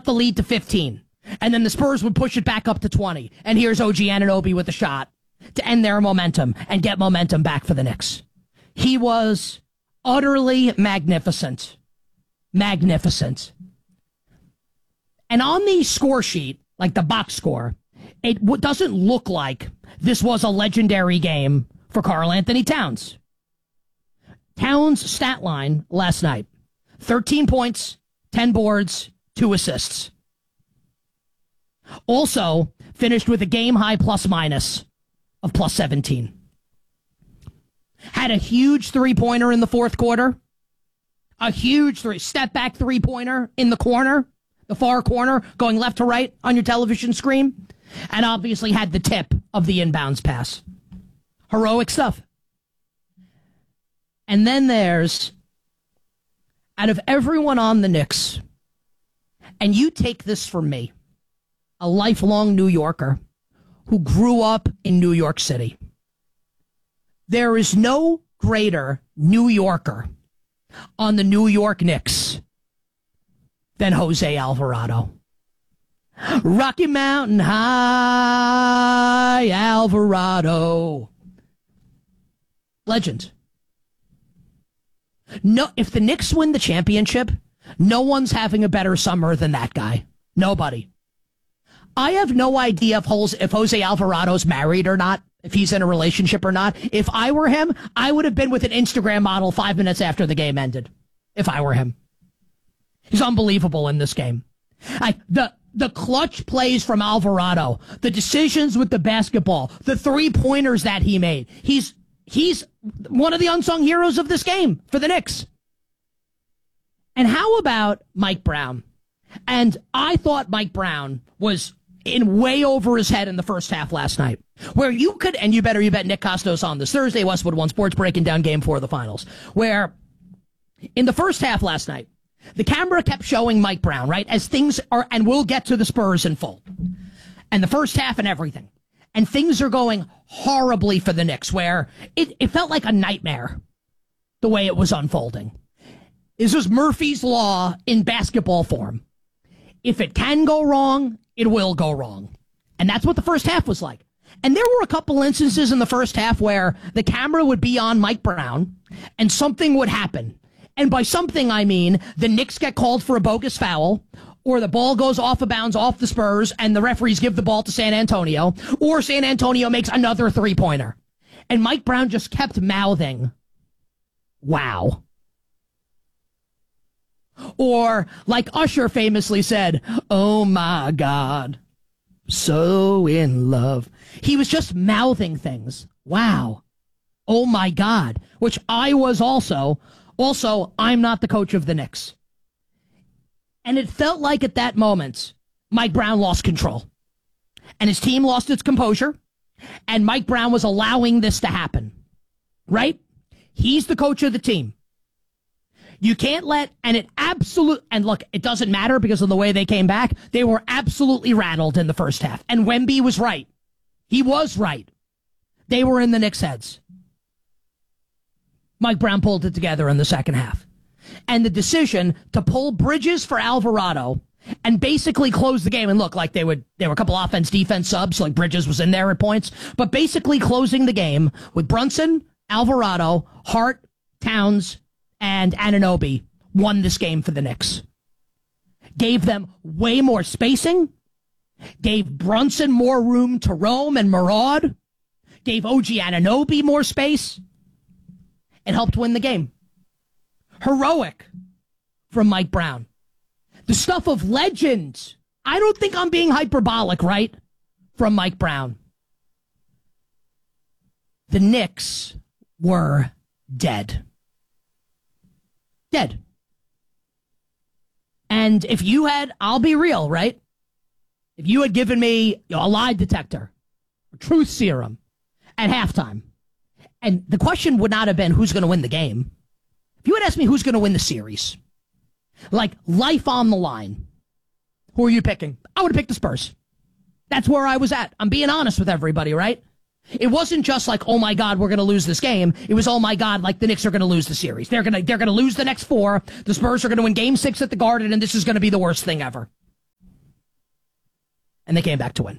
cut the lead to 15. And then the Spurs would push it back up to 20. And here's OG Anunoby with a shot to end their momentum and get momentum back for the Knicks. He was utterly magnificent. Magnificent. And on the score sheet, like the box score, it doesn't look like this was a legendary game for Karl Anthony Towns. Towns' stat line last night, 13 points, 10 boards, 2 assists. Also finished with a game-high plus-minus of plus 17. Had a huge three-pointer in the fourth quarter. A huge step-back three-pointer in the corner, the far corner, going left to right on your television screen. And obviously had the tip of the inbounds pass. Heroic stuff. And then there's, out of everyone on the Knicks, and you take this from me, a lifelong New Yorker who grew up in New York City. There is no greater New Yorker on the New York Knicks than Jose Alvarado. Rocky Mountain High, Alvarado. Legend. No, if the Knicks win the championship, no one's having a better summer than that guy. Nobody. I have no idea if Jose Alvarado's married or not, if he's in a relationship or not. If I were him, I would have been with an Instagram model 5 minutes after the game ended. If I were him. He's unbelievable in this game. The clutch plays from Alvarado, the decisions with the basketball, the three-pointers that he made. He's one of the unsung heroes of this game for the Knicks. And how about Mike Brown? And I thought Mike Brown was in way over his head in the first half last night, where you could, and you bet Nick Costos on this Thursday, Westwood One Sports breaking down game 4 of the finals, where in the first half last night, the camera kept showing Mike Brown, right, as things are, and we'll get to the Spurs in full, and the first half and everything. And things are going horribly for the Knicks, where it felt like a nightmare, the way it was unfolding. This was Murphy's Law in basketball form. If it can go wrong, it will go wrong. And that's what the first half was like. And there were a couple instances in the first half where the camera would be on Mike Brown, and something would happen. And by something, I mean the Knicks get called for a bogus foul, or the ball goes off of bounds off the Spurs, and the referees give the ball to San Antonio, or San Antonio makes another three-pointer. And Mike Brown just kept mouthing, wow. Or, like Usher famously said, oh my God, so in love. He was just mouthing things. Wow. Oh my God. Which I was also, I'm not the coach of the Knicks. And it felt like at that moment, Mike Brown lost control. And his team lost its composure. And Mike Brown was allowing this to happen. Right? He's the coach of the team. You can't let, and look, it doesn't matter because of the way they came back. They were absolutely rattled in the first half. And Wemby was right. He was right. They were in the Knicks' heads. Mike Brown pulled it together in the second half. And the decision to pull Bridges for Alvarado and basically close the game. And look, like there were a couple offense-defense subs, like Bridges was in there at points. But basically closing the game with Brunson, Alvarado, Hart, Towns, and Anunoby won this game for the Knicks. Gave them way more spacing. Gave Brunson more room to roam and maraud. Gave OG Anunoby more space. And helped win the game. Heroic from Mike Brown. The stuff of legend. I don't think I'm being hyperbolic, right? From Mike Brown. The Knicks were dead. Dead. And if you had, I'll be real, right? If you had given me a lie detector, a truth serum at halftime, and the question would not have been who's going to win the game. If you had asked me who's going to win the series, like life on the line, who are you picking? I would have picked the Spurs. That's where I was at. I'm being honest with everybody, right? It wasn't just like, oh my God, we're going to lose this game. It was, oh my God, like the Knicks are going to lose the series. They're going to lose the next 4. The Spurs are going to win Game 6 at the Garden, and this is going to be the worst thing ever. and they came back to win.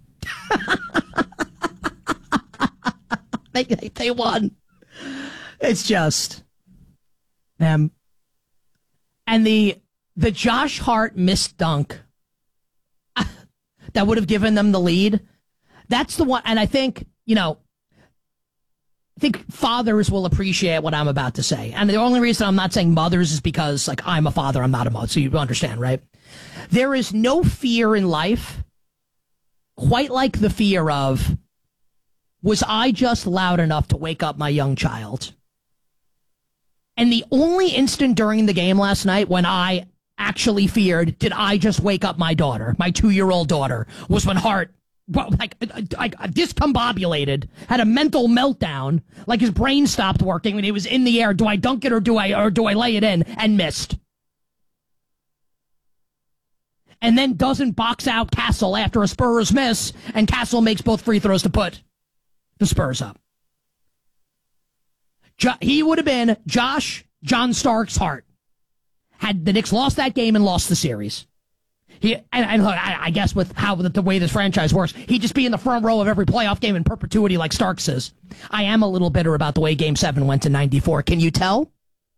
They won. It's just them. And the Josh Hart missed dunk that would have given them the lead. That's the one. And I think, I think fathers will appreciate what I'm about to say. And the only reason I'm not saying mothers is because, like, I'm a father, I'm not a mother. So you understand, right? There is no fear in life quite like the fear of, was I just loud enough to wake up my young child? And the only instant during the game last night when I actually feared, did I just wake up my daughter, my 2-year-old daughter, was when Hart, discombobulated, had a mental meltdown, like his brain stopped working when he was in the air. Do I dunk it or do I lay it in? And missed. And then doesn't box out Castle after a Spurs miss, and Castle makes both free throws to put the Spurs up. He would have been John Starks Hart had the Knicks lost that game and lost the series. I guess with how the way this franchise works, he'd just be in the front row of every playoff game in perpetuity like Starks is. I am a little bitter about the way Game 7 went in '94. Can you tell?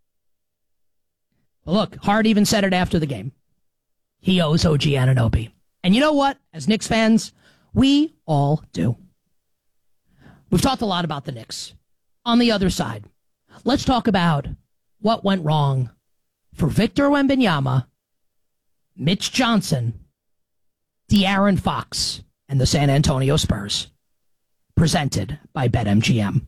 Look, Hart even said it after the game. He owes OG Anunoby. And you know what? As Knicks fans, we all do. We've talked a lot about the Knicks. On the other side, let's talk about what went wrong for Victor Wembanyama, Mitch Johnson, De'Aaron Fox, and the San Antonio Spurs. Presented by BetMGM.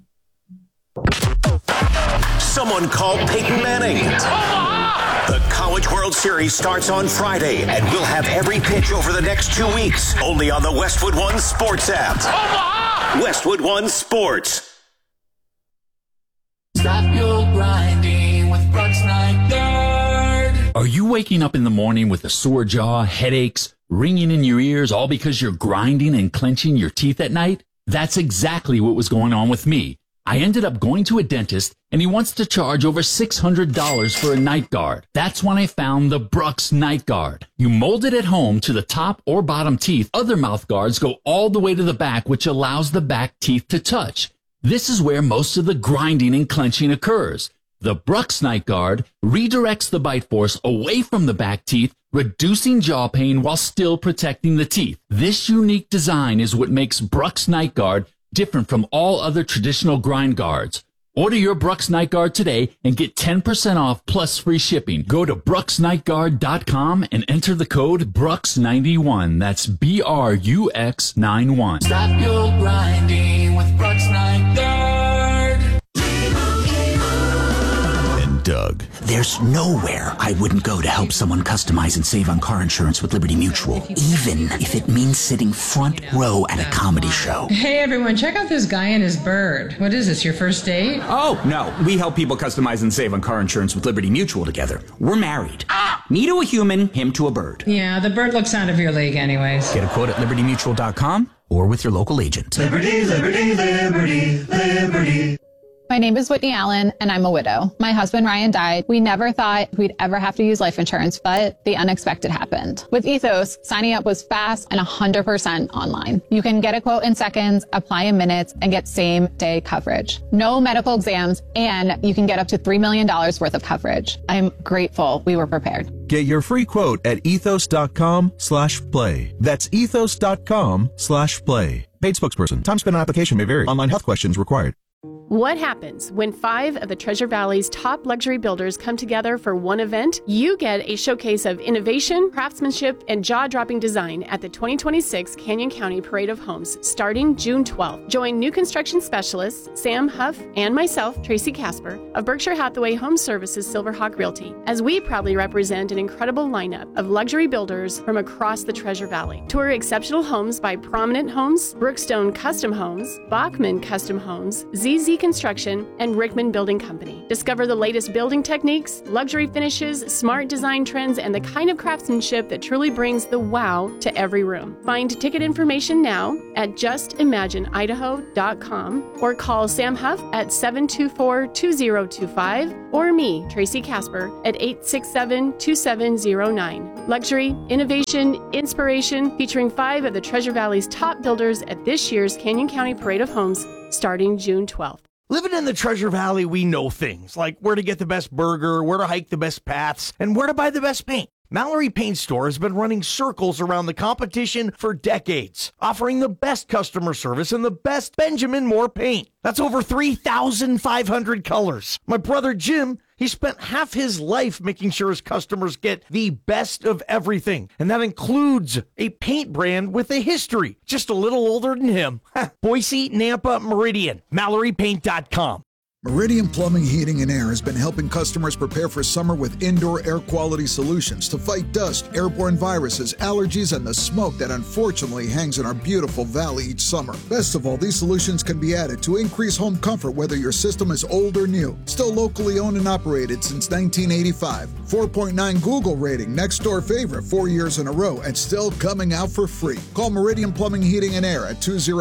Someone called Peyton Manning. The College World Series starts on Friday, and we'll have every pitch over the next 2 weeks, only on the Westwood One Sports app. Westwood One Sports. Stop your grinding with Brooks Nygaard. Are you waking up in the morning with a sore jaw, headaches, ringing in your ears, all because you're grinding and clenching your teeth at night? That's exactly what was going on with me. I ended up going to a dentist, and he wants to charge over $600 for a night guard. That's when I found the Brooks Night Guard. You mold it at home to the top or bottom teeth. Other mouth guards go all the way to the back, which allows the back teeth to touch. This is where most of the grinding and clenching occurs. The Brooks Night Guard redirects the bite force away from the back teeth, reducing jaw pain while still protecting the teeth. This unique design is what makes Brooks Night Guard different from all other traditional grind guards. Order your Brooks Night Guard today and get 10% off plus free shipping. Go to brooksnightguard.com and enter the code BRUX91. That's BRUX91. Stop your grinding with Brooks Nygaard. And Doug. There's nowhere I wouldn't go to help someone customize and save on car insurance with Liberty Mutual, even if it means sitting front row at a comedy show. Hey everyone, check out this guy and his bird. What is this, your first date? Oh, no. We help people customize and save on car insurance with Liberty Mutual together. We're married. Me to a human, him to a bird. Yeah, the bird looks out of your league anyways. Get a quote at libertymutual.com or with your local agent. Liberty, liberty, liberty, liberty. My name is Whitney Allen, and I'm a widow. My husband, Ryan, died. We never thought we'd ever have to use life insurance, but the unexpected happened. With Ethos, signing up was fast and 100% online. You can get a quote in seconds, apply in minutes, and get same-day coverage. No medical exams, and you can get up to $3 million worth of coverage. I'm grateful we were prepared. Get your free quote at ethos.com/play. That's ethos.com/play. Paid spokesperson. Time spent on application may vary. Online health questions required. What happens when 5 of the Treasure Valley's top luxury builders come together for one event? You get a showcase of innovation, craftsmanship, and jaw-dropping design at the 2026 Canyon County Parade of Homes starting June 12th. Join new construction specialists Sam Huff and myself, Tracy Casper, of Berkshire Hathaway Home Services Silverhawk Realty, as we proudly represent an incredible lineup of luxury builders from across the Treasure Valley. Tour exceptional homes by Prominent Homes, Brookstone Custom Homes, Bachman Custom Homes, ZZ Construction, and Rickman Building Company. Discover the latest building techniques, luxury finishes, smart design trends, and the kind of craftsmanship that truly brings the wow to every room. Find ticket information now at justimagineidaho.com or call Sam Huff at 724-2025 or me, Tracy Casper, at 867-2709. Luxury, innovation, inspiration, featuring 5 of the Treasure Valley's top builders at this year's Canyon County Parade of Homes starting June 12th. Living in the Treasure Valley, we know things like where to get the best burger, where to hike the best paths, and where to buy the best paint. Mallory Paint Store has been running circles around the competition for decades, offering the best customer service and the best Benjamin Moore paint. That's over 3,500 colors. My brother Jim, he spent half his life making sure his customers get the best of everything, and that includes a paint brand with a history, just a little older than him. Boise, Nampa, Meridian, MalloryPaint.com. Meridian Plumbing, Heating, and Air has been helping customers prepare for summer with indoor air quality solutions to fight dust, airborne viruses, allergies, and the smoke that unfortunately hangs in our beautiful valley each summer. Best of all, these solutions can be added to increase home comfort whether your system is old or new. Still locally owned and operated since 1985. 4.9 Google rating, next door favorite 4 years in a row, and still coming out for free. Call Meridian Plumbing, Heating, and Air at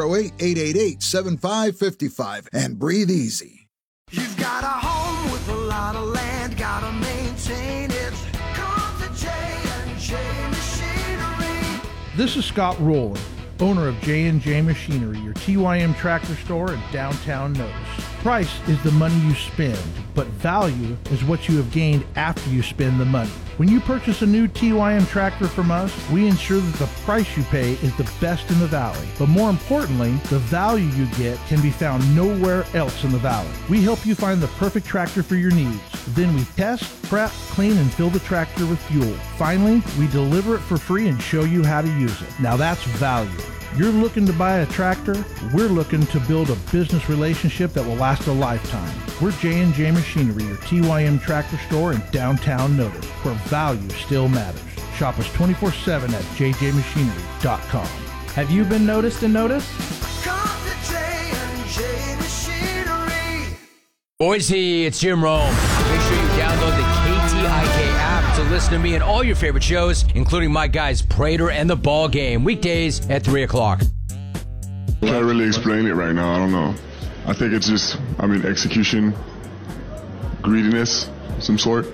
208-888-7555 and breathe easy. You've got a home with a lot of land, gotta maintain it. Come to J&J Machinery. This is Scott Roller, owner of J&J Machinery, your TYM tractor store in downtown Notice. Price is the money you spend, but value is what you have gained after you spend the money. When you purchase a new TYM tractor from us, we ensure that the price you pay is the best in the valley. But more importantly, the value you get can be found nowhere else in the valley. We help you find the perfect tractor for your needs. Then we test, prep, clean, and fill the tractor with fuel. Finally, we deliver it for free and show you how to use it. Now that's value. You're looking to buy a tractor, we're looking to build a business relationship that will last a lifetime. We're J&J Machinery, your TYM tractor store in downtown Notice, where value still matters. Shop us 24/7 at jjmachinery.com. Have you been noticed and noticed? Come to J&J Machinery. Boise, it's Jim Rome. Make sure you download the KTIK app to listen to me and all your favorite shows, including my guys Prater and The Ball Game, weekdays at 3 o'clock. Can't really explain it right now. I don't know. I think it's just, execution, greediness, some sort.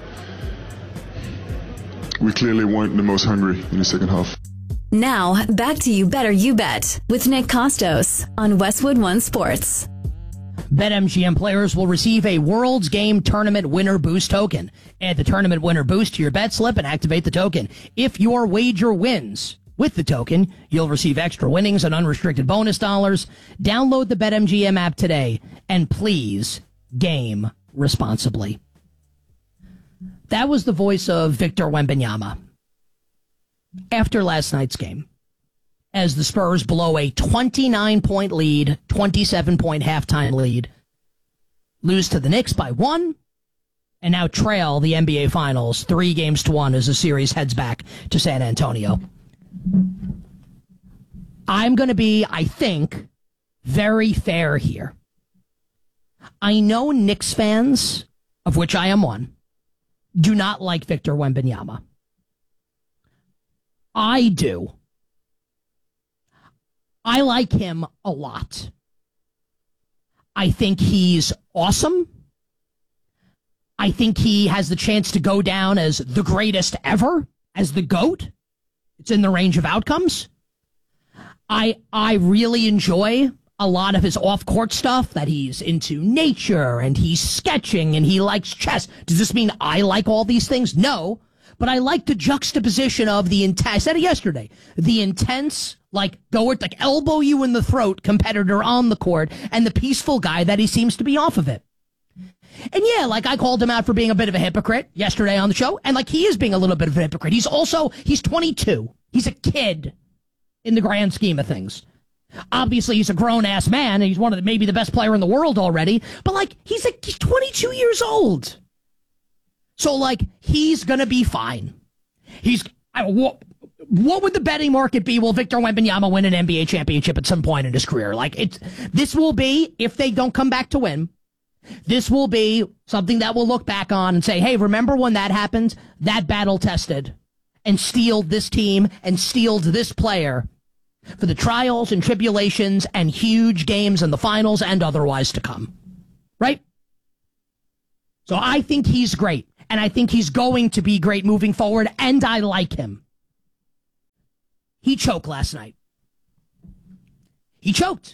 We clearly weren't the most hungry in the second half. Now, back to You Better You Bet with Nick Costos on Westwood One Sports. BetMGM players will receive a World's Game Tournament Winner Boost token. Add the Tournament Winner Boost to your bet slip and activate the token. If your wager wins with the token, you'll receive extra winnings and unrestricted bonus dollars. Download the BetMGM app today, and please game responsibly. That was the voice of Victor Wembanyama after last night's game, as the Spurs blow a 29-point lead, 27-point halftime lead, lose to the Knicks by 1, and now trail the NBA Finals 3-1 as the series heads back to San Antonio. I'm going to be, I think, very fair here. I know Knicks fans, of which I am one, do not like Victor Wembanyama. I do. I like him a lot. I think he's awesome. I think he has the chance to go down as the greatest ever, as the GOAT. It's in the range of outcomes. I really enjoy a lot of his off-court stuff, that he's into nature and he's sketching and he likes chess. Does this mean I like all these things? No. But I like the juxtaposition of the intense, I said it yesterday, the intense, elbow you in the throat competitor on the court, and the peaceful guy that he seems to be off of it. And yeah, I called him out for being a bit of a hypocrite yesterday on the show, and he is being a little bit of a hypocrite. He's 22. He's a kid in the grand scheme of things. Obviously, he's a grown-ass man, and he's one of maybe the best player in the world already, but he's 22 years old. So, he's going to be fine. What would the betting market be? Will Victor Wembanyama win an NBA championship at some point in his career? This will be, if they don't come back to win, this will be something that we'll look back on and say, hey, remember when that happened? That battle tested and steeled this team and steeled this player for the trials and tribulations and huge games in the finals and otherwise to come. Right? So I think he's great. And I think he's going to be great moving forward, and I like him. He choked last night. He choked.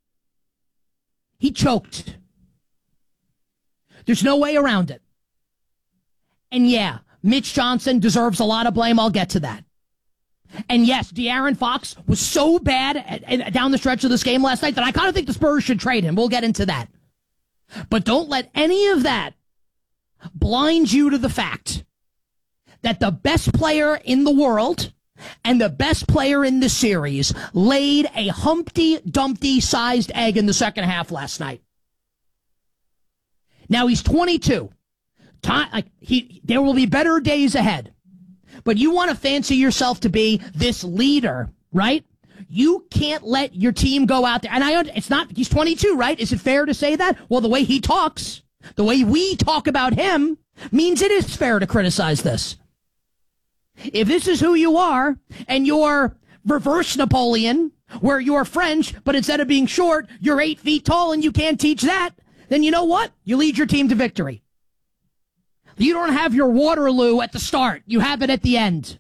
He choked. There's no way around it. And yeah, Mitch Johnson deserves a lot of blame. I'll get to that. And yes, De'Aaron Fox was so bad down the stretch of this game last night that I kind of think the Spurs should trade him. We'll get into that. But don't let any of that blind you to the fact that the best player in the world and the best player in the series laid a Humpty Dumpty-sized egg in the second half last night. Now he's 22. There will be better days ahead. But you want to fancy yourself to be this leader, right? You can't let your team go out there. And he's 22, right? Is it fair to say that? Well, the way he talks, the way we talk about him, means it is fair to criticize this. If this is who you are, and you're reverse Napoleon, where you're French, but instead of being short, you're 8 feet tall and you can't teach that, then you know what? You lead your team to victory. You don't have your Waterloo at the start. You have it at the end.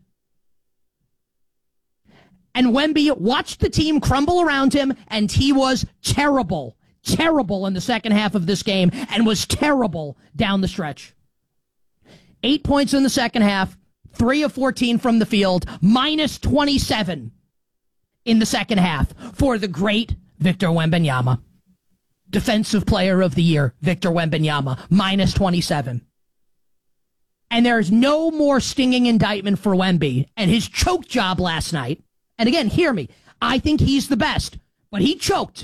And Wemby watched the team crumble around him, and he was terrible in the second half of this game, and was terrible down the stretch. 8 points in the second half, 3 of 14 from the field, minus 27 in the second half for the great Victor Wembanyama. Defensive Player of the Year, Victor Wembanyama, minus 27. And there's no more stinging indictment for Wemby and his choke job last night. And again, hear me. I think he's the best, but he choked.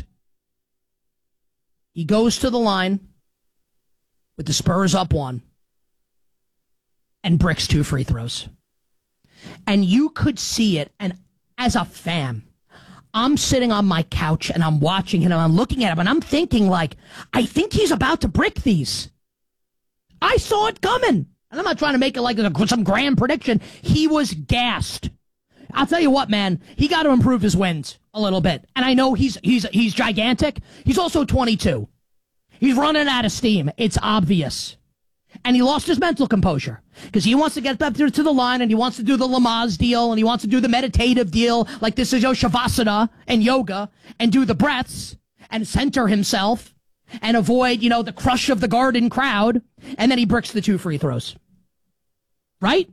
He goes to the line with the Spurs up 1 and bricks 2 free throws. And you could see it. And as a fan, I'm sitting on my couch and I'm watching him and I'm looking at him and I'm thinking, like, I think he's about to brick these. I saw it coming. And I'm not trying to make it like some grand prediction. He was gassed. I'll tell you what, man. He got to improve his wins a little bit. And I know he's gigantic. He's also 22. He's running out of steam. It's obvious. And he lost his mental composure because he wants to get up there to the line and he wants to do the Lamaze deal and he wants to do the meditative deal like this is Shavasana and yoga and do the breaths and center himself and avoid, the crush of the Garden crowd. And then he bricks the 2 free throws. Right?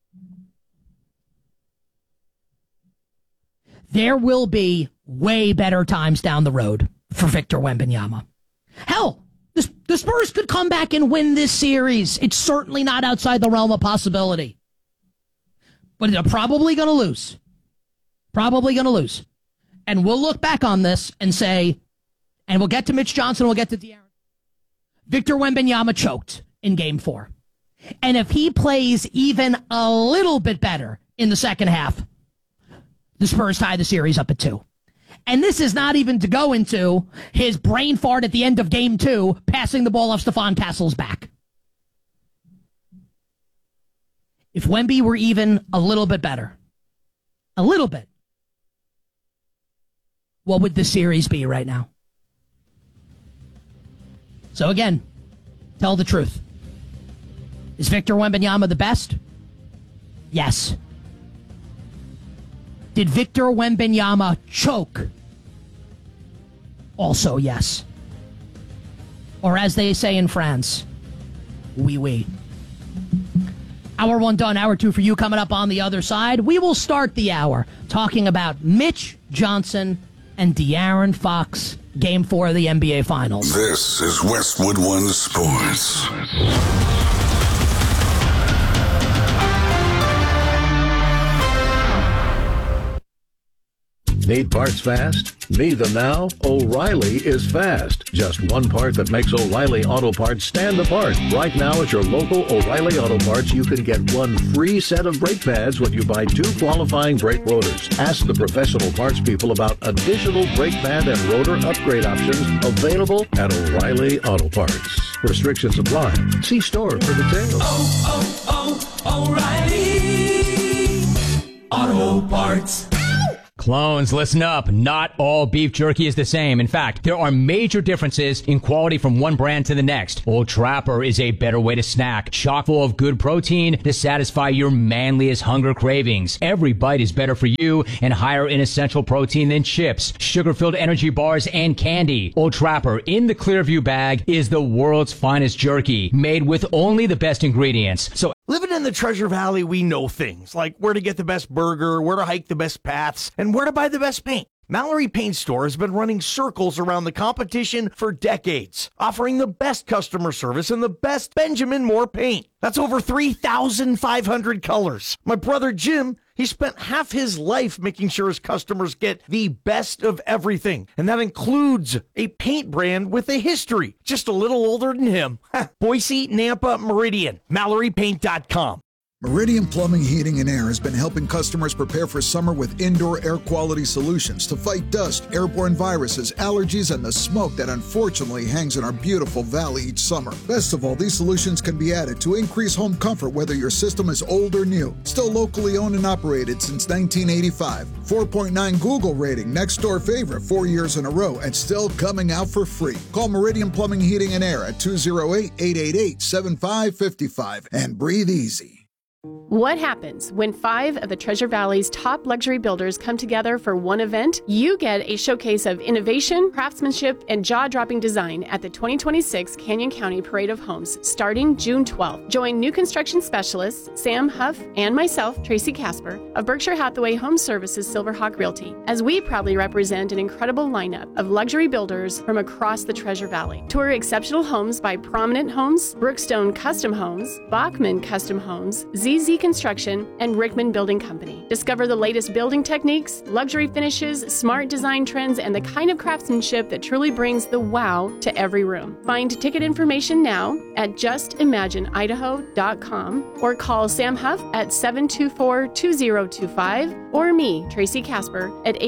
There will be way better times down the road for Victor Wembanyama. Hell, the Spurs could come back and win this series. It's certainly not outside the realm of possibility. But they're probably going to lose. Probably going to lose. And we'll look back on this and say, and we'll get to Mitch Johnson, we'll get to De'Aaron. Victor Wembanyama choked in Game 4. And if he plays even a little bit better in the second half, the Spurs tie the series up at 2. And this is not even to go into his brain fart at the end of Game 2, passing the ball off Stephon Castle's back. If Wemby were even a little bit better, a little bit, what would the series be right now? So again, tell the truth. Is Victor Wembanyama the best? Yes. Did Victor Wembanyama choke? Also, yes. Or as they say in France, oui, oui. Hour 1 done, hour 2 for you coming up on the other side. We will start the hour talking about Mitch Johnson and De'Aaron Fox, Game 4 of the NBA Finals. This is Westwood One Sports. Need parts fast? Need them now? O'Reilly is fast. Just one part that makes O'Reilly Auto Parts stand apart. Right now at your local O'Reilly Auto Parts, you can get 1 free set of brake pads when you buy 2 qualifying brake rotors. Ask the professional parts people about additional brake pad and rotor upgrade options available at O'Reilly Auto Parts. Restrictions apply. See store for details. O'Reilly Auto Parts. Clones, listen up. Not all beef jerky is the same. In fact, there are major differences in quality from one brand to the next. Old Trapper is a better way to snack, chock full of good protein to satisfy your manliest hunger cravings. Every bite is better for you and higher in essential protein than chips, sugar-filled energy bars, and candy. Old Trapper in the Clearview bag is the world's finest jerky, made with only the best ingredients. So living in the Treasure Valley, we know things like where to get the best burger, where to hike the best paths, and where to buy the best paint. Mallory Paint Store has been running circles around the competition for decades, offering the best customer service and the best Benjamin Moore paint. That's over 3,500 colors. My brother Jim, he spent half his life making sure his customers get the best of everything. And that includes a paint brand with a history, just a little older than him. Boise, Nampa, Meridian, MalloryPaint.com. Meridian Plumbing, Heating, and Air has been helping customers prepare for summer with indoor air quality solutions to fight dust, airborne viruses, allergies, and the smoke that unfortunately hangs in our beautiful valley each summer. Best of all, these solutions can be added to increase home comfort whether your system is old or new. Still locally owned and operated since 1985. 4.9 Google rating, next door favorite 4 years in a row, and still coming out for free. Call Meridian Plumbing, Heating, and Air at 208-888-7555 and breathe easy. What happens when 5 of the Treasure Valley's top luxury builders come together for one event? You get a showcase of innovation, craftsmanship, and jaw-dropping design at the 2026 Canyon County Parade of Homes starting June 12th. Join new construction specialists Sam Huff and myself, Tracy Casper, of Berkshire Hathaway Home Services Silverhawk Realty, as we proudly represent an incredible lineup of luxury builders from across the Treasure Valley. Tour exceptional homes by Prominent Homes, Brookstone Custom Homes, Bachman Custom Homes, ZZ Construction, and Rickman Building Company. Discover the latest building techniques, luxury finishes, smart design trends, and the kind of craftsmanship that truly brings the wow to every room. Find ticket information now at justimagineidaho.com or call Sam Huff at 724-2025 or me, Tracy Casper, at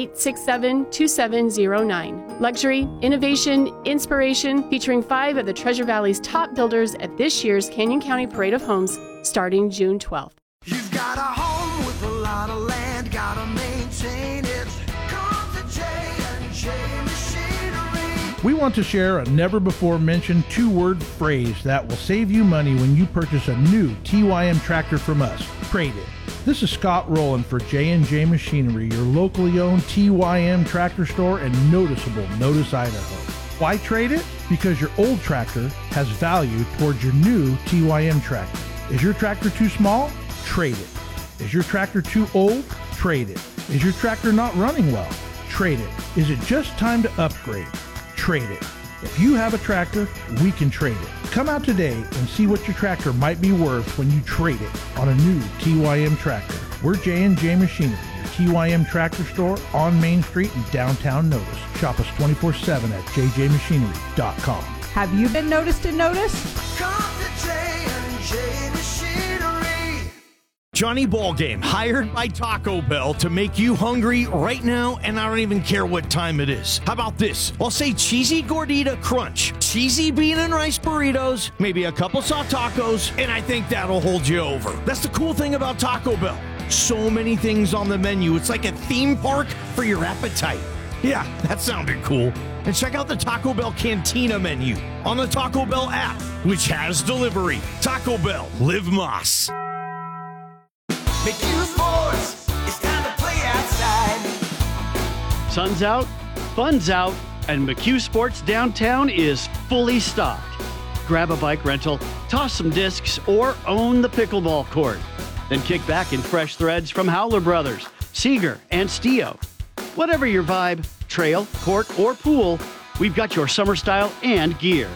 867-2709. Luxury, innovation, inspiration, featuring 5 of the Treasure Valley's top builders at this year's Canyon County Parade of Homes starting June 12th. You've got a home with a lot of land, gotta maintain it. Come to J&J Machinery. We want to share a never-before-mentioned 2-word phrase that will save you money when you purchase a new TYM tractor from us. Trade it. This is Scott Rowland for J&J Machinery, your locally owned TYM tractor store in noticeable Notice, Idaho. Why trade it? Because your old tractor has value towards your new TYM tractor. Is your tractor too small? Trade it. Is your tractor too old? Trade it. Is your tractor not running well? Trade it. Is it just time to upgrade? Trade it. If you have a tractor, we can trade it. Come out today and see what your tractor might be worth when you trade it on a new TYM tractor. We're J&J Machinery, your TYM tractor store on Main Street in downtown Notice. Shop us 24/7 at jjmachinery.com. Have you been noticed and noticed? Come to J&J Machinery. Johnny Ballgame, hired by Taco Bell to make you hungry right now, and I don't even care what time it is. How about this? I'll say cheesy gordita crunch, cheesy bean and rice burritos, maybe a couple soft tacos, and I think that'll hold you over. That's the cool thing about Taco Bell. So many things on the menu. It's like a theme park for your appetite. Yeah, that sounded cool. And check out the Taco Bell Cantina menu on the Taco Bell app, which has delivery. Taco Bell, live Moss. McHugh Sports, it's time to play outside. Sun's out, fun's out, and McHugh Sports downtown is fully stocked. Grab a bike rental, toss some discs, or own the pickleball court. Then kick back in fresh threads from Howler Brothers, Seeger, and Stio. Whatever your vibe, trail, court, or pool, we've got your summer style and gear.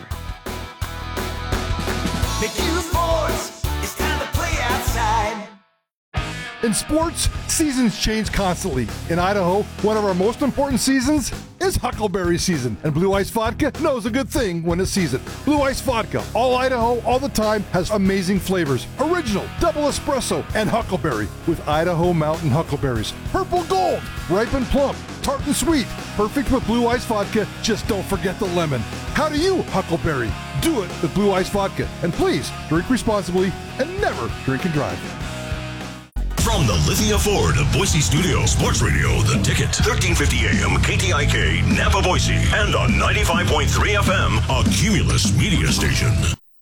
McHugh Sports, it's time to play outside. In sports, seasons change constantly. In Idaho, one of our most important seasons is Huckleberry season, and Blue Ice Vodka knows a good thing when it's season. Blue Ice Vodka, all Idaho, all the time, has amazing flavors. Original, double espresso, and Huckleberry with Idaho Mountain Huckleberries. Purple Gold, ripe and plump, tart and sweet. Perfect with Blue Ice Vodka, just don't forget the lemon. How do you Huckleberry? Do it with Blue Ice Vodka. And please, drink responsibly and never drink and drive. From the Lithia Ford of Boise Studio, Sports Radio, The Ticket, 1350 AM, KTIK, Napa, Boise, and on 95.3 FM, a Cumulus media station.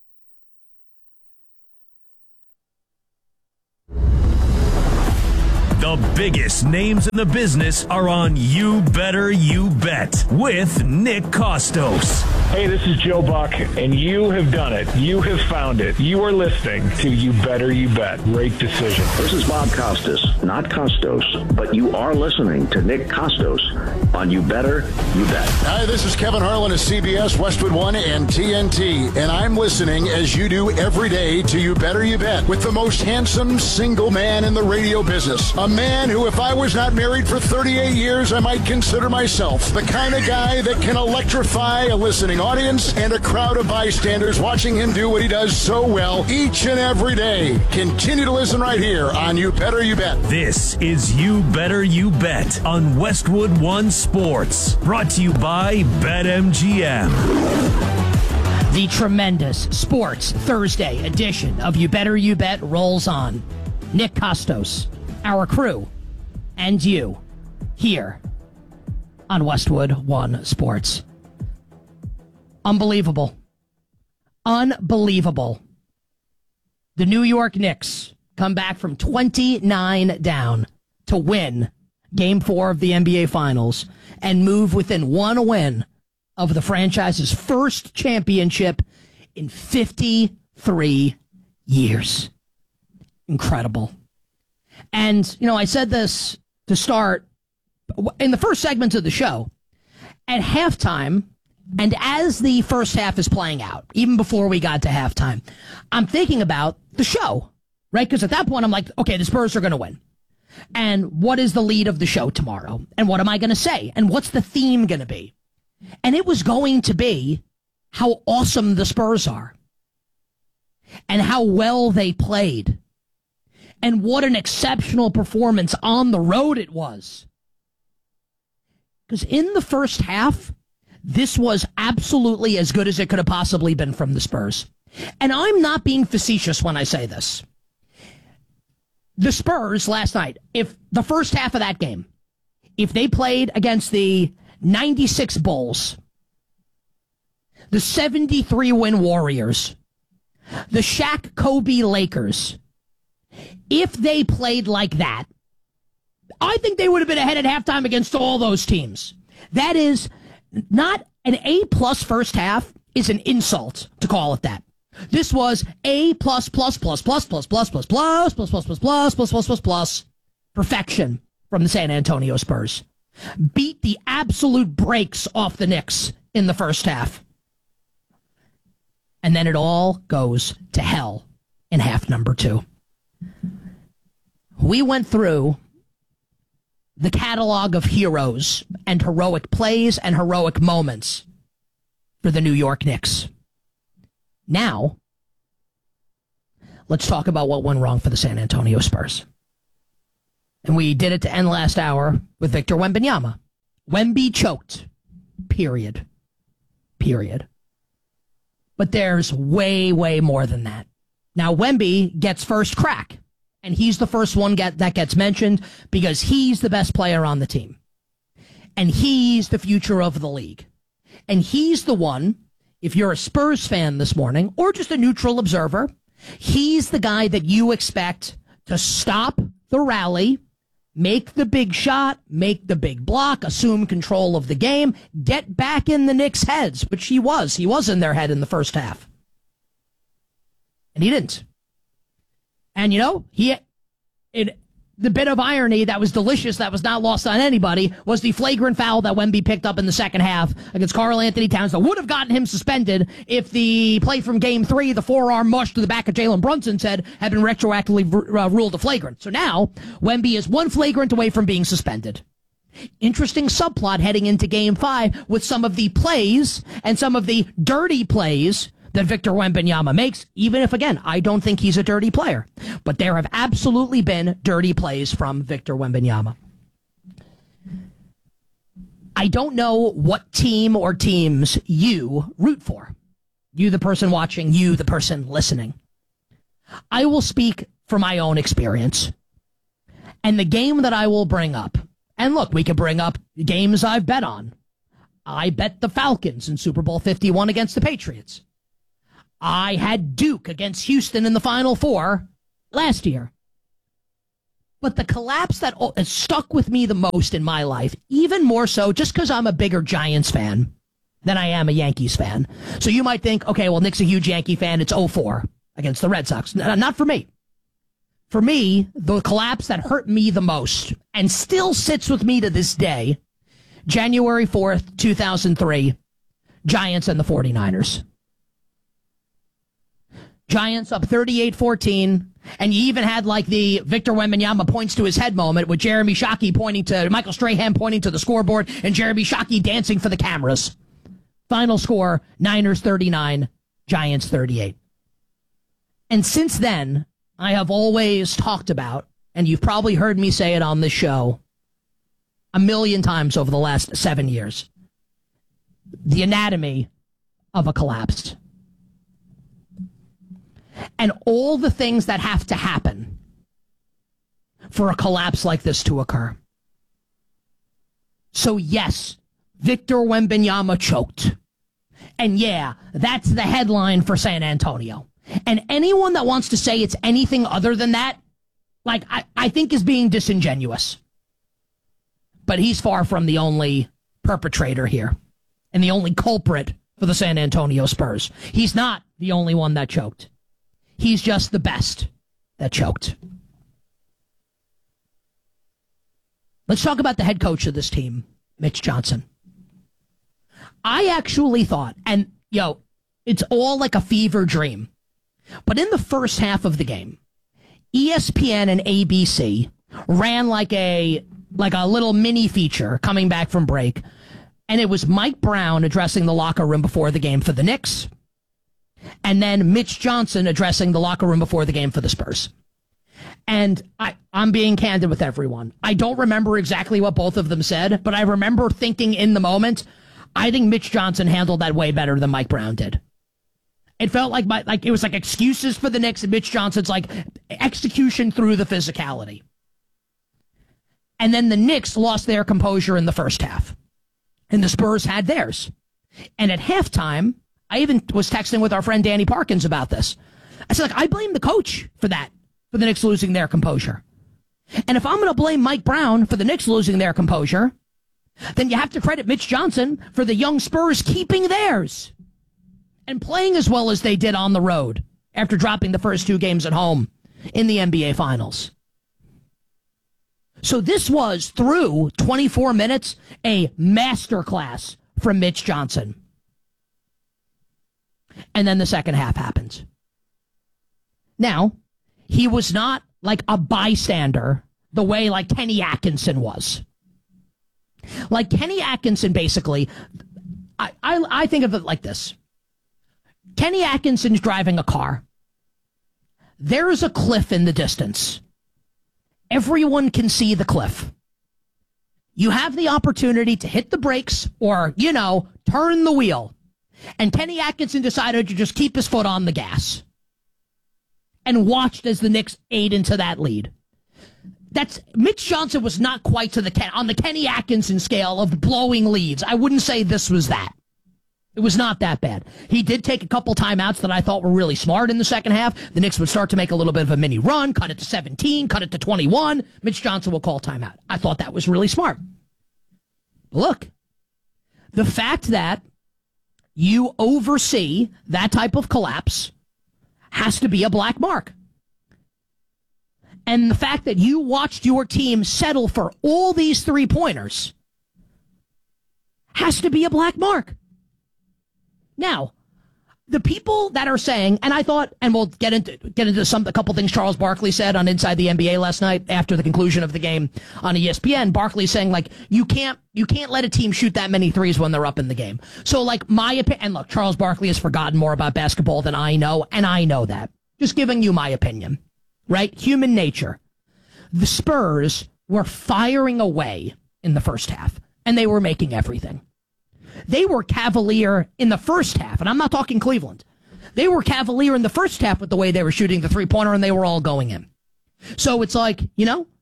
The biggest names in the business are on You Better You Bet with Nick Costos. Hey, this is Joe Buck, and you have done it. You have found it. You are listening to You Better You Bet. Great decision. This is Bob Costas, not Costos, but you are listening to Nick Costos on You Better You Bet. Hi, this is Kevin Harlan of CBS, Westwood One, and TNT, and I'm listening as you do every day to You Better You Bet with the most handsome single man in the radio business. A man who, if I was not married for 38 years, I might consider myself the kind of guy that can electrify a listening audience and a crowd of bystanders watching him do what he does so well each and every day. Continue to listen right here on You Better You Bet. This is You Better You Bet on Westwood One Sports. Brought to you by BetMGM. The tremendous Sports Thursday edition of You Better You Bet rolls on. Nick Costos, our crew, and you here on Westwood One Sports. Unbelievable. Unbelievable. The New York Knicks come back from 29 down to win Game 4 of the NBA Finals and move within one win of the franchise's first championship in 53 years. Incredible. And, you know, I said this to start in the first segments of the show. At halftime, and as the first half is playing out, even before we got to halftime, I'm thinking about the show, right? Because at that point, I'm like, okay, the Spurs are going to win. And what is the lead of the show tomorrow? And what am I going to say? And what's the theme going to be? And it was going to be how awesome the Spurs are and how well they played and what an exceptional performance on the road it was. Because in the first half, this was absolutely as good as it could have possibly been from the Spurs. And I'm not being facetious when I say this. The Spurs last night, if the first half of that game, if they played against the 96 Bulls, the 73-win Warriors, the Shaq Kobe Lakers, if they played like that, I think they would have been ahead at halftime against all those teams. That is not an A-plus first half is an insult to call it that. This was A++++++++++++++++++++++++++ perfection from the San Antonio Spurs. Beat the absolute brakes off the Knicks in the first half. And then it all goes to hell in half number 2. We went through the catalog of heroes and heroic plays and heroic moments for the New York Knicks. Now, let's talk about what went wrong for the San Antonio Spurs. And we did it to end last hour with Victor Wembanyama. Wemby choked. Period. But there's way, way more than that. Now, Wemby gets first crack. And he's the first one that gets mentioned because he's the best player on the team. And he's the future of the league. And he's the one, if you're a Spurs fan this morning, or just a neutral observer, he's the guy that you expect to stop the rally, make the big shot, make the big block, assume control of the game, get back in the Knicks' heads, which he was. He was in their head in the first half. And he didn't. And, you know, the bit of irony that was delicious, that was not lost on anybody, was the flagrant foul that Wemby picked up in the second half against Karl-Anthony Towns that would have gotten him suspended if the play from Game 3, the forearm mush to the back of Jalen Brunson's head, had been retroactively ruled a flagrant. So now, Wemby is one flagrant away from being suspended. Interesting subplot heading into Game 5 with some of the plays and some of the dirty plays that Victor Wembanyama makes, even if, again, I don't think he's a dirty player. But there have absolutely been dirty plays from Victor Wembanyama. I don't know what team or teams you root for. You, the person watching, you, the person listening. I will speak from my own experience. And the game that I will bring up, and look, we can bring up games I've bet on. I bet the Falcons in Super Bowl 51 against the Patriots. I had Duke against Houston in the Final Four last year. But the collapse that has stuck with me the most in my life, even more so just because I'm a bigger Giants fan than I am a Yankees fan. So you might think, okay, well, Nick's a huge Yankee fan. It's 0-4 against the Red Sox. Not for me. For me, the collapse that hurt me the most and still sits with me to this day, January 4th, 2003, Giants and the 49ers. Giants up 38-14, and you even had like the Victor Wembanyama points to his head moment with Jeremy Shockey Michael Strahan pointing to the scoreboard and Jeremy Shockey dancing for the cameras. Final score, Niners 39, Giants 38. And since then, I have always talked about, and you've probably heard me say it on this show a million times over the last 7 years, the anatomy of a collapse. And all the things that have to happen for a collapse like this to occur. So yes, Victor Wembanyama choked. And yeah, that's the headline for San Antonio. And anyone that wants to say it's anything other than that, like, I think is being disingenuous. But he's far from the only perpetrator here and the only culprit for the San Antonio Spurs. He's not the only one that choked. He's just the best that choked. Let's talk about the head coach of this team, Mitch Johnson. I actually thought, and, it's all like a fever dream, but in the first half of the game, ESPN and ABC ran like a little mini feature coming back from break, and it was Mike Brown addressing the locker room before the game for the Knicks, and then Mitch Johnson addressing the locker room before the game for the Spurs. And I'm being candid with everyone. I don't remember exactly what both of them said, but I remember thinking in the moment, I think Mitch Johnson handled that way better than Mike Brown did. It felt like it was like excuses for the Knicks, and Mitch Johnson's like execution through the physicality. And then the Knicks lost their composure in the first half, and the Spurs had theirs. And at halftime, I even was texting with our friend Danny Parkins about this. I said, I blame the coach for that, for the Knicks losing their composure. And if I'm going to blame Mike Brown for the Knicks losing their composure, then you have to credit Mitch Johnson for the young Spurs keeping theirs and playing as well as they did on the road after dropping the first two games at home in the NBA Finals. So this was, through 24 minutes, a masterclass from Mitch Johnson. And then the second half happens. Now, he was not like a bystander the way like Kenny Atkinson was. Like Kenny Atkinson, basically, I think of it like this. Kenny Atkinson's driving a car. There is a cliff in the distance. Everyone can see the cliff. You have the opportunity to hit the brakes or, turn the wheel. And Kenny Atkinson decided to just keep his foot on the gas and watched as the Knicks ate into that lead. Mitch Johnson was not quite on the Kenny Atkinson scale of blowing leads. I wouldn't say this was that. It was not that bad. He did take a couple timeouts that I thought were really smart in the second half. The Knicks would start to make a little bit of a mini run, cut it to 17, cut it to 21. Mitch Johnson will call timeout. I thought that was really smart. Look, the fact that you oversee that type of collapse has to be a black mark. And the fact that you watched your team settle for all these three-pointers has to be a black mark. Now, the people that are saying, and I thought, and we'll get into a couple things Charles Barkley said on Inside the NBA last night after the conclusion of the game on ESPN. Barkley saying, like, you can't let a team shoot that many threes when they're up in the game. So, like, my opinion, and look, Charles Barkley has forgotten more about basketball than I know, and I know that. Just giving you my opinion, right? Human nature. The Spurs were firing away in the first half, and they were making everything. They were cavalier in the first half, and I'm not talking Cleveland. They were cavalier in the first half with the way they were shooting the three-pointer, and they were all going in. So it's like,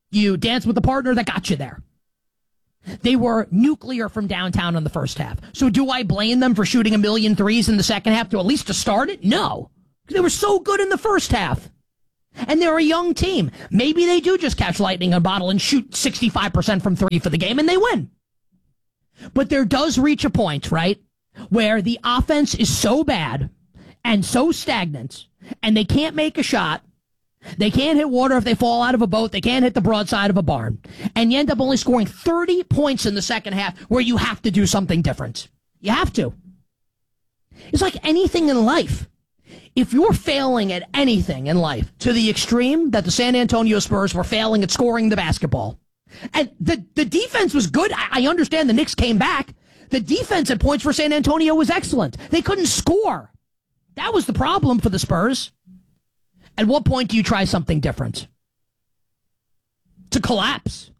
You dance with the partner that got you there. They were nuclear from downtown in the first half. So do I blame them for shooting 1 million threes in the second half to at least to start it? No. They were so good in the first half. And they're a young team. Maybe they do just catch lightning in a bottle and shoot 65% from three for the game and they win. But there does reach a point, right, where the offense is so bad and so stagnant and they can't make a shot. They can't hit water if they fall out of a boat. They can't hit the broadside of a barn. And you end up only scoring 30 points in the second half where you have to do something different. You have to. It's like anything in life. If you're failing at anything in life to the extreme that the San Antonio Spurs were failing at scoring the basketball, and the defense was good. I understand the Knicks came back. The defense at points for San Antonio was excellent. They couldn't score. That was the problem for the Spurs. At what point do you try something different? To collapse.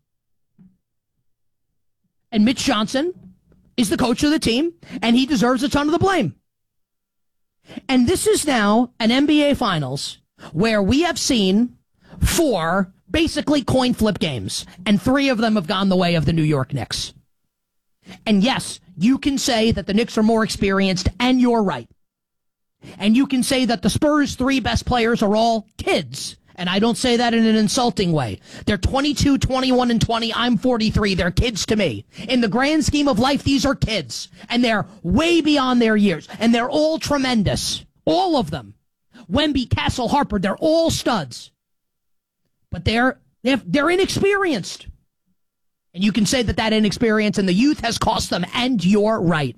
And Mitch Johnson is the coach of the team, and he deserves a ton of the blame. And this is now an NBA Finals where we have seen 4 basically coin flip games, and 3 of them have gone the way of the New York Knicks. And yes, you can say that the Knicks are more experienced, and you're right. And you can say that the Spurs' 3 best players are all kids. And I don't say that in an insulting way. They're 22, 21, and 20. I'm 43. They're kids to me. In the grand scheme of life, these are kids. And they're way beyond their years. And they're all tremendous. All of them. Wemby, Castle, Harper, they're all studs. But they're inexperienced. And you can say that inexperience and the youth has cost them. And you're right.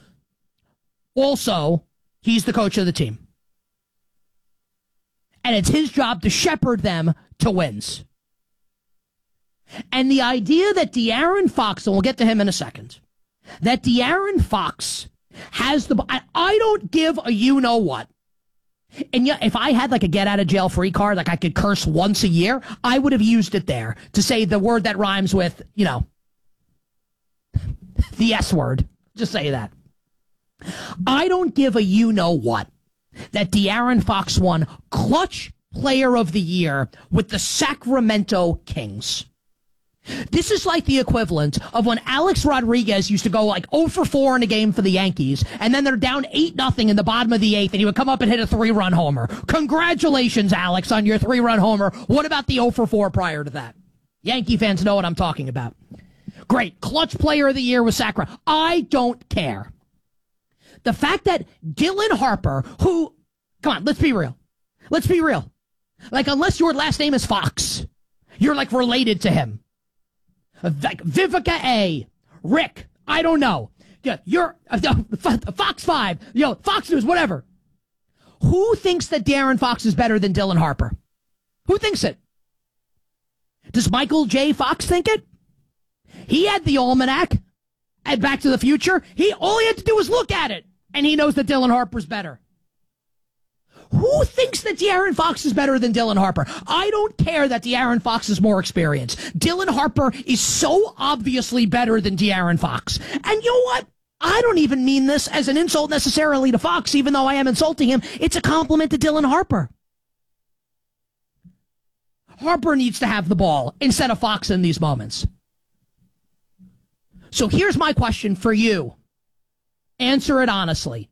Also, he's the coach of the team. And it's his job to shepherd them to wins. And the idea that De'Aaron Fox, and we'll get to him in a second, that De'Aaron Fox has the... I don't give a you-know-what. And yeah, if I had like a get-out-of-jail-free card, like I could curse once a year, I would have used it there to say the word that rhymes with, the S word. Just say that. I don't give a you-know-what that De'Aaron Fox won Clutch Player of the Year with the Sacramento Kings. This is like the equivalent of when Alex Rodriguez used to go like 0 for 4 in a game for the Yankees, and then they're down 8-0 in the bottom of the 8th, and he would come up and hit a 3-run homer. Congratulations, Alex, on your 3-run homer. What about the 0 for 4 prior to that? Yankee fans know what I'm talking about. Great. Clutch Player of the Year with Sacramento. I don't care. The fact that Dylan Harper, who, come on, let's be real. Let's be real. Like, unless your last name is Fox, you're like related to him. Like Vivica A, Rick, I don't know. You're Fox 5, Fox News, whatever. Who thinks that De'Aaron Fox is better than Dylan Harper? Who thinks it? Does Michael J. Fox think it? He had the almanac at Back to the Future. All he had to do was look at it, and he knows that Dylan Harper's better. Who thinks that De'Aaron Fox is better than Dylan Harper? I don't care that De'Aaron Fox is more experienced. Dylan Harper is so obviously better than De'Aaron Fox. And you know what? I don't even mean this as an insult necessarily to Fox, even though I am insulting him. It's a compliment to Dylan Harper. Harper needs to have the ball instead of Fox in these moments. So here's my question for you. Answer it honestly.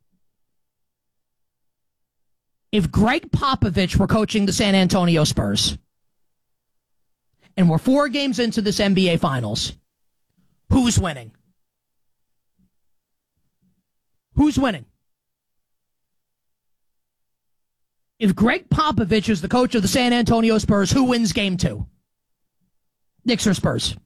If Greg Popovich were coaching the San Antonio Spurs, and we're 4 games into this NBA Finals, who's winning? Who's winning? If Greg Popovich is the coach of the San Antonio Spurs, who wins game 2? Knicks or Spurs?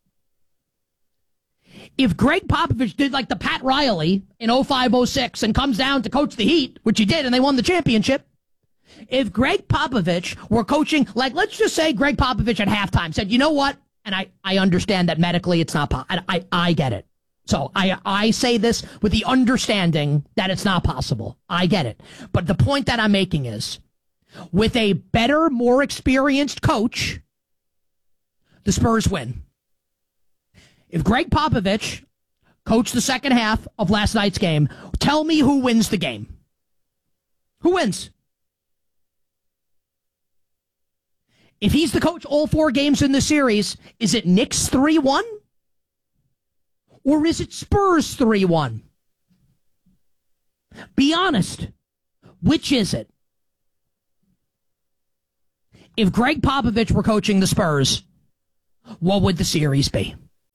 If Greg Popovich did like the Pat Riley in 05-06 and comes down to coach the Heat, which he did, and they won the championship, if Greg Popovich were coaching, like let's just say Greg Popovich at halftime said, you know what, and I understand that medically it's not possible. I get it. So I say this with the understanding that it's not possible. I get it. But the point that I'm making is, with a better, more experienced coach, the Spurs win. If Greg Popovich coached the second half of last night's game, tell me who wins the game. Who wins? If he's the coach all 4 games in the series, is it Knicks 3-1? Or is it Spurs 3-1? Be honest. Which is it? If Greg Popovich were coaching the Spurs, what would the series be?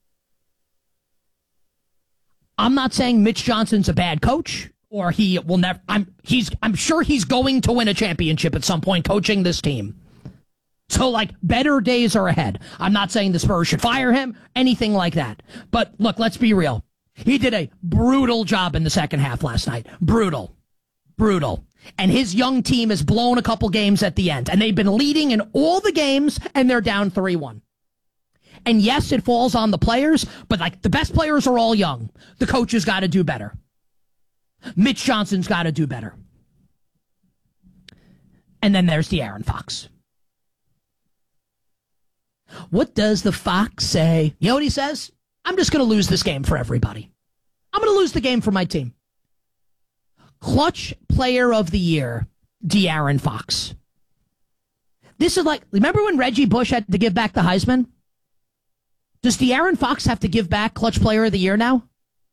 I'm not saying Mitch Johnson's a bad coach, or he will never. I'm sure he's going to win a championship at some point coaching this team. So, like, better days are ahead. I'm not saying the Spurs should fire him, anything like that. But, look, let's be real. He did a brutal job in the second half last night. Brutal. And his young team has blown a couple games at the end. And they've been leading in all the games, and they're down 3-1. And, yes, it falls on the players, but, like, the best players are all young. The coach has got to do better. Mitch Johnson's got to do better. And then there's De'Aaron Fox. What does the Fox say? You know what he says? I'm just going to lose this game for everybody. I'm going to lose the game for my team. Clutch Player of the Year, De'Aaron Fox. This is like, remember when Reggie Bush had to give back the Heisman? Does De'Aaron Fox have to give back Clutch Player of the Year now?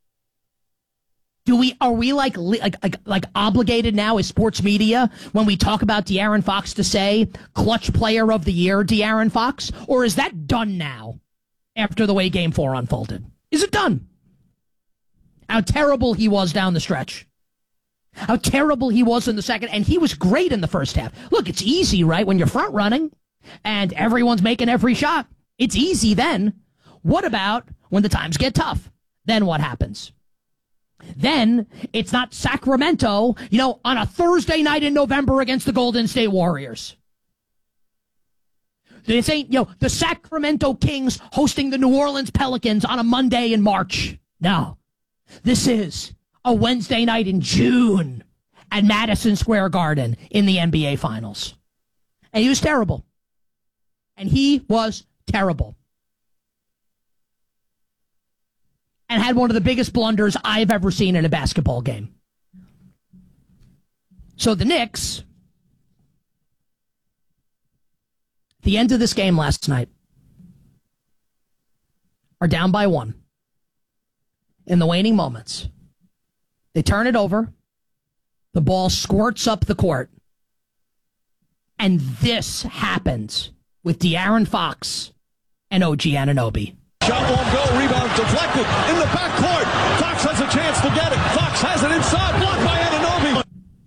Are we like obligated now as sports media when we talk about De'Aaron Fox to say Clutch Player of the Year, De'Aaron Fox? Or is that done now after the way Game 4 unfolded? Is it done? How terrible he was down the stretch. How terrible he was in the second, and he was great in the first half. Look, it's easy, right? When you're front running and everyone's making every shot, it's easy then. What about when the times get tough? Then what happens? Then it's not Sacramento, on a Thursday night in November against the Golden State Warriors. This ain't, the Sacramento Kings hosting the New Orleans Pelicans on a Monday in March. No. This is a Wednesday night in June at Madison Square Garden in the NBA Finals. And he was terrible. And had one of the biggest blunders I've ever seen in a basketball game. So the Knicks, at the end of this game last night, are down by 1. In the waning moments, they turn it over. The ball squirts up the court. And this happens with De'Aaron Fox and OG Anunoby. Shot won't go, rebound deflected in the backcourt. Fox has a chance to get it. Fox has it inside, blocked by Anunoby.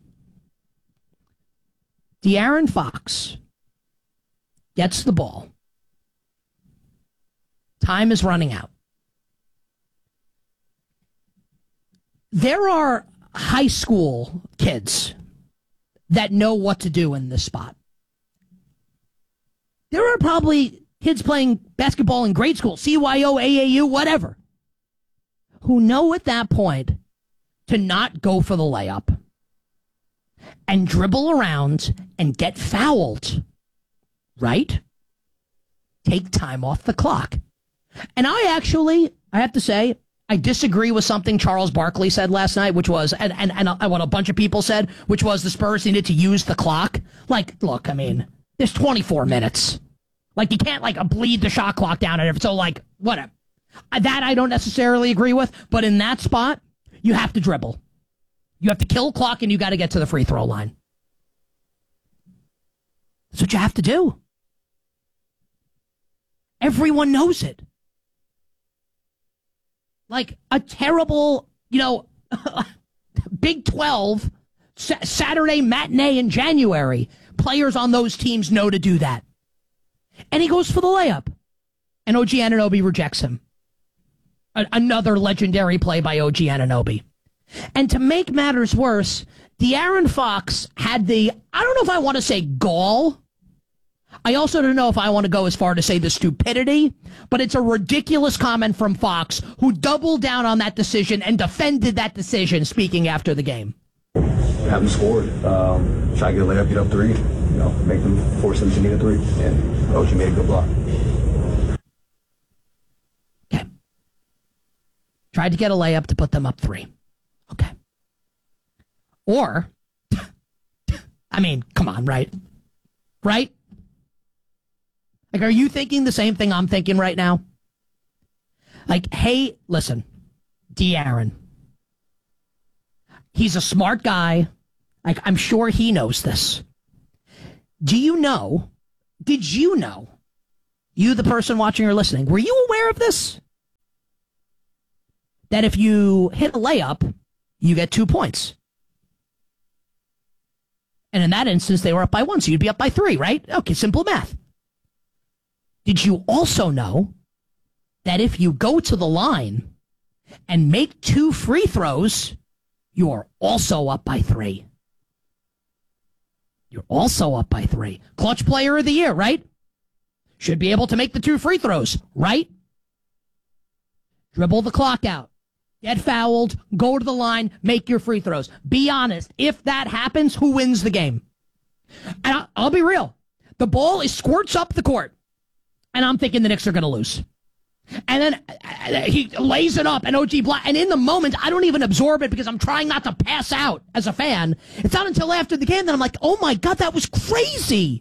De'Aaron Fox gets the ball. Time is running out. There are high school kids that know what to do in this spot. There are probably kids playing basketball in grade school, CYO, AAU, whatever, who know at that point to not go for the layup and dribble around and get fouled, right? Take time off the clock. And I have to say, I disagree with something Charles Barkley said last night, which was, and what a bunch of people said, which was the Spurs needed to use the clock. Like, look, I mean, there's 24 minutes. Like, you can't, bleed the shot clock down and so, whatever. That I don't necessarily agree with, but in that spot, you have to dribble. You have to kill clock and you got to get to the free throw line. That's what you have to do. Everyone knows it. Like a terrible, Big 12 Saturday matinee in January. Players on those teams know to do that. And he goes for the layup. And OG Anunoby rejects him. Another legendary play by OG Anunoby. And to make matters worse, De'Aaron Fox had I don't know if I want to say gall. I also don't know if I want to go as far to say the stupidity, but it's a ridiculous comment from Fox, who doubled down on that decision and defended that decision, speaking after the game. Haven't scored. Try to get a layup, get up 3, make them force them to need a 3, and OG made a good block. Okay. Tried to get a layup to put them up 3. Okay. Or, I mean, come on, right? Right? Like, are you thinking the same thing I'm thinking right now? Like, hey, listen, De'Aaron. He's a smart guy. Like, I'm sure he knows this. Did you know, you the person watching or listening, were you aware of this? That if you hit a layup, you get 2 points. And in that instance, they were up by 1, so you'd be up by 3, right? Okay, simple math. Did you also know that if you go to the line and make 2 free throws, you are also up by 3? You're also up by 3. Clutch player of the year, right? Should be able to make the 2 free throws, right? Dribble the clock out. Get fouled. Go to the line. Make your free throws. Be honest. If that happens, who wins the game? And I'll be real. The ball squirts up the court. And I'm thinking the Knicks are going to lose. And then he lays it up, and OG Black, and in the moment, I don't even absorb it because I'm trying not to pass out as a fan. It's not until after the game that I'm like, oh my God, that was crazy.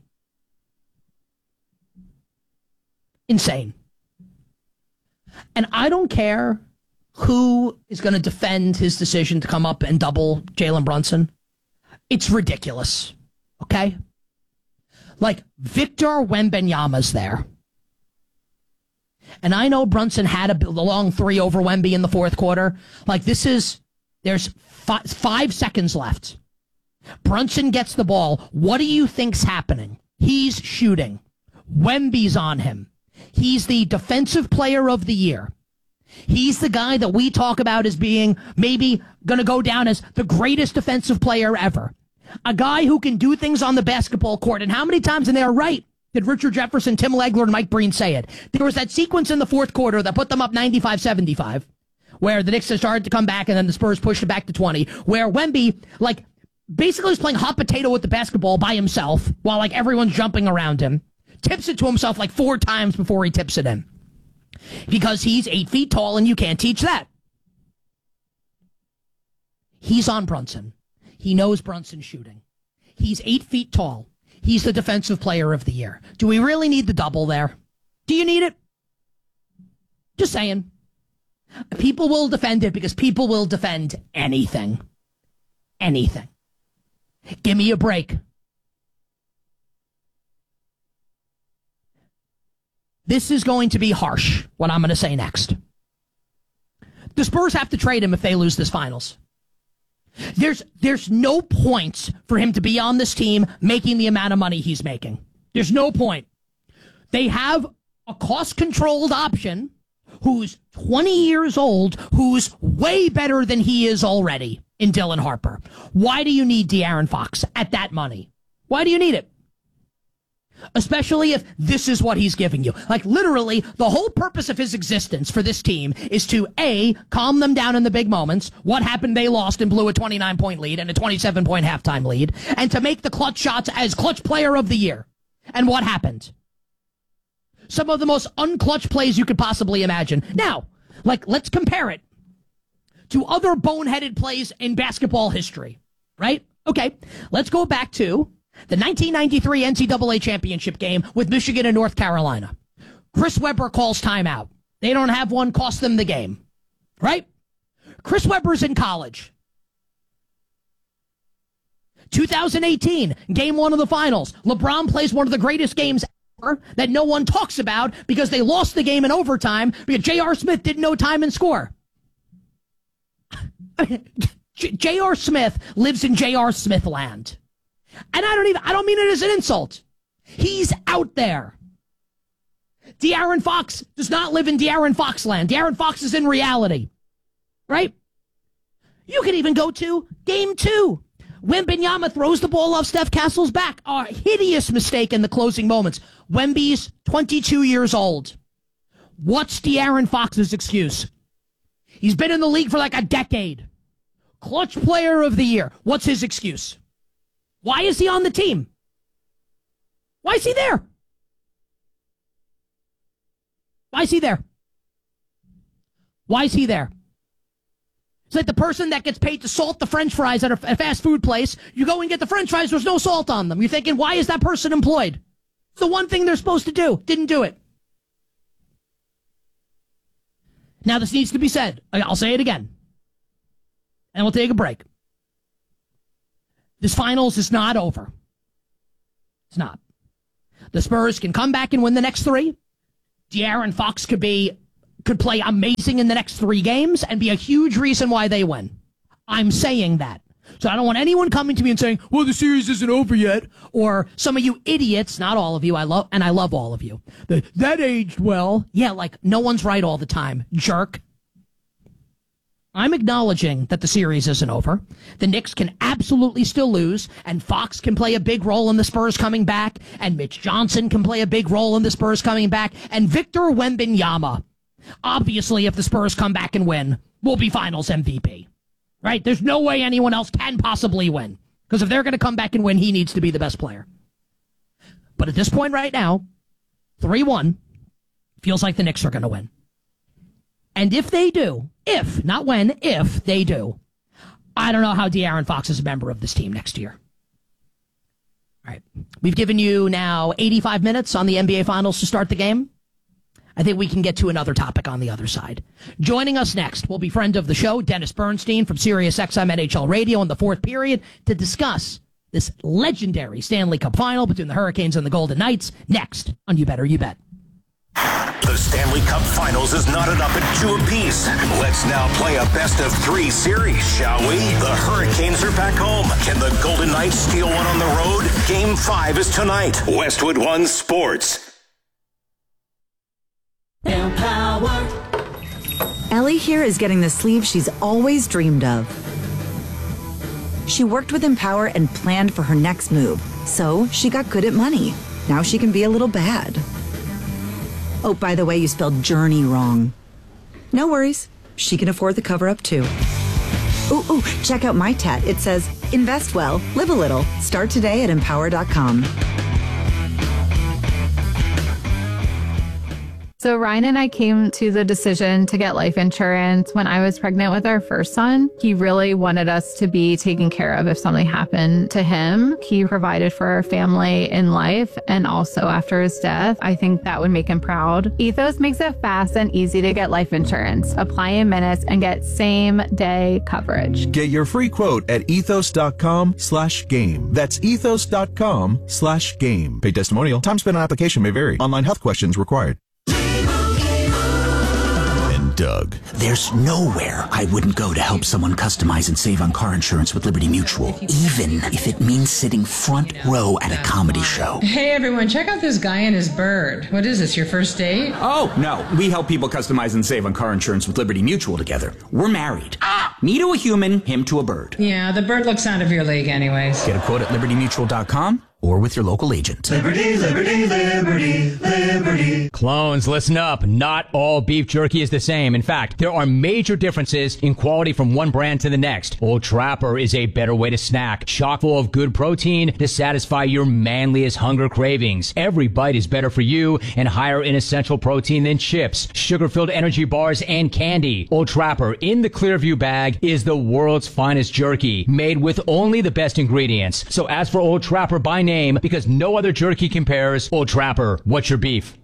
Insane. And I don't care who is going to defend his decision to come up and double Jalen Brunson. It's ridiculous. Okay? Like, Victor Wembanyama's there. And I know Brunson had a long 3 over Wemby in the fourth quarter. Like, there's 5 seconds left. Brunson gets the ball. What do you think's happening? He's shooting. Wemby's on him. He's the defensive player of the year. He's the guy that we talk about as being maybe going to go down as the greatest defensive player ever. A guy who can do things on the basketball court. And how many times, and they are right, did Richard Jefferson, Tim Legler, and Mike Breen say it? There was that sequence in the fourth quarter that put them up 95-75, where the Knicks started to come back and then the Spurs pushed it back to 20, where Wemby, like, basically was playing hot potato with the basketball by himself while, like, everyone's jumping around him. Tips it to himself like 4 times before he tips it in. Because he's 8 feet tall and you can't teach that. He's on Brunson. He knows Brunson's shooting. He's 8 feet tall. He's the defensive player of the year. Do we really need the double there? Do you need it? Just saying. People will defend it because people will defend anything. Anything. Give me a break. This is going to be harsh, what I'm going to say next. The Spurs have to trade him if they lose this finals. There's no point for him to be on this team making the amount of money he's making. There's no point. They have a cost-controlled option who's 20 years old, who's way better than he is already in Dylan Harper. Why do you need De'Aaron Fox at that money? Why do you need it? Especially if this is what he's giving you. Like, literally, the whole purpose of his existence for this team is to, A, calm them down in the big moments. What happened? They lost and blew a 29-point lead and a 27-point halftime lead. And to make the clutch shots as clutch player of the year. And what happened? Some of the most unclutch plays you could possibly imagine. Now, like, let's compare it to other boneheaded plays in basketball history. Right? Okay, let's go back to the 1993 NCAA championship game with Michigan and North Carolina. Chris Webber calls timeout. They don't have one, cost them the game. Right? Chris Webber's in college. 2018, game 1 of the finals. LeBron plays one of the greatest games ever that no one talks about because they lost the game in overtime because J.R. Smith didn't know time and score. J.R. Smith lives in J.R. Smith land. And I don't mean it as an insult. He's out there. De'Aaron Fox does not live in De'Aaron Fox land. De'Aaron Fox is in reality. Right? You can even go to game 2. Wembanyama throws the ball off Steph Castle's back. A hideous mistake in the closing moments. Wemby's 22 years old. What's De'Aaron Fox's excuse? He's been in the league for like a decade. Clutch player of the year. What's his excuse? Why is he on the team? Why is he there? Why is he there? Why is he there? It's like the person that gets paid to salt the French fries at a fast food place. You go and get the French fries, there's no salt on them. You're thinking, why is that person employed? It's the one thing they're supposed to do. Didn't do it. Now, this needs to be said. I'll say it again. And we'll take a break. This finals is not over. It's not. The Spurs can come back and win the next 3. De'Aaron Fox could play amazing in the next 3 games and be a huge reason why they win. I'm saying that. So I don't want anyone coming to me and saying, well, the series isn't over yet. Or some of you idiots, not all of you, I love all of you. That aged well. Yeah, like no one's right all the time, jerk. I'm acknowledging that the series isn't over. The Knicks can absolutely still lose, and Fox can play a big role in the Spurs coming back, and Mitch Johnson can play a big role in the Spurs coming back, and Victor Wembanyama, obviously, if the Spurs come back and win, will be Finals MVP. Right? There's no way anyone else can possibly win, because if they're going to come back and win, he needs to be the best player. But at this point right now, 3-1, feels like the Knicks are going to win. And if they do, if, not when, if they do, I don't know how De'Aaron Fox is a member of this team next year. All right. We've given you now 85 minutes on the NBA Finals to start the game. I think we can get to another topic on the other side. Joining us next will be friend of the show, Dennis Bernstein from SiriusXM NHL Radio in the 4th period to discuss this legendary Stanley Cup final between the Hurricanes and the Golden Knights next on You Better You Bet. The Stanley Cup Finals is knotted up at 2 apiece. Let's now play a best-of-3 series, shall we? The Hurricanes are back home. Can the Golden Knights steal one on the road? Game 5 is tonight. Westwood One Sports. Empower. Ellie here is getting the sleeve she's always dreamed of. She worked with Empower and planned for her next move, so she got good at money. Now she can be a little bad. Oh, by the way, you spelled journey wrong. No worries. She can afford the cover-up, too. Ooh, check out my tat. It says, invest well, live a little. Start today at empower.com. So Ryan and I came to the decision to get life insurance when I was pregnant with our first son. He really wanted us to be taken care of if something happened to him. He provided for our family in life and also after his death. I think that would make him proud. Ethos makes it fast and easy to get life insurance. Apply in minutes and get same-day coverage. Get your free quote at ethos.com/game. That's ethos.com/game. Paid testimonial. Time spent on application may vary. Online health questions required. Doug. There's nowhere I wouldn't go to help someone customize and save on car insurance with Liberty Mutual, even if it means sitting front row at a comedy show. Hey everyone, check out this guy and his bird. What is this, your first date? Oh, no. We help people customize and save on car insurance with Liberty Mutual together. We're married. Me to a human, him to a bird. Yeah, the bird looks out of your league anyways. Get a quote at libertymutual.com or with your local agent. Liberty, liberty, liberty, liberty. Clones, listen up. Not all beef jerky is the same. In fact, there are major differences in quality from one brand to the next. Old Trapper is a better way to snack, chock full of good protein to satisfy your manliest hunger cravings. Every bite is better for you and higher in essential protein than chips, sugar-filled energy bars, and candy. Old Trapper in the Clearview bag is the world's finest jerky, made with only the best ingredients. So ask for Old Trapper by name, because no other jerky compares. Old Trapper, what's your beef?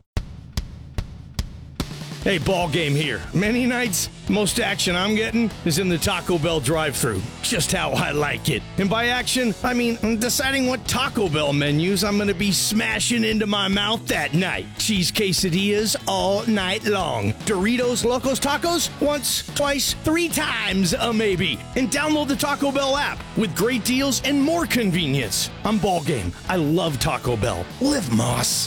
Hey, ball game here. Many nights, most action I'm getting is in the Taco Bell drive-thru. Just how I like it. And by action, I mean I'm deciding what Taco Bell menus I'm going to be smashing into my mouth that night. Cheese quesadillas all night long. Doritos Locos Tacos once, twice, 3 times a maybe. And download the Taco Bell app with great deals and more convenience. I'm ball game. I love Taco Bell. Live Moss.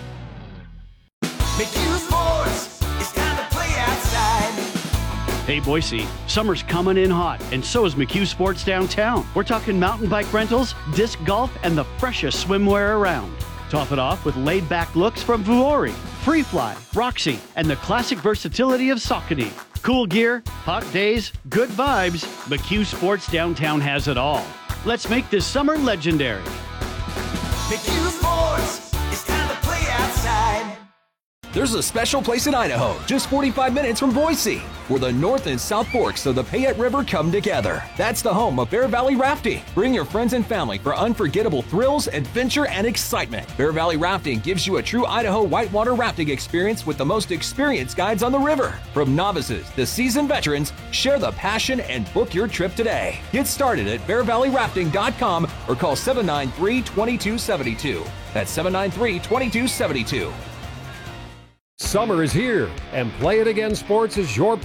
McHugh Sports. It's time to play outside. Hey Boise, summer's coming in hot, and so is McHugh Sports Downtown. We're talking mountain bike rentals, disc golf, and the freshest swimwear around. Top it off with laid-back looks from Vuori, Freefly, Roxy, and the classic versatility of Saucony. Cool gear, hot days, good vibes. McHugh Sports Downtown has it all. Let's make this summer legendary. McHugh Sports. It's time to play outside. There's a special place in Idaho, just 45 minutes from Boise, where the North and South Forks of the Payette River come together. That's the home of Bear Valley Rafting. Bring your friends and family for unforgettable thrills, adventure, and excitement. Bear Valley Rafting gives you a true Idaho whitewater rafting experience with the most experienced guides on the river. From novices to seasoned veterans, share the passion and book your trip today. Get started at bearvalleyrafting.com or call 793-2272. That's 793-2272. Summer is here, and Play It Again Sports is your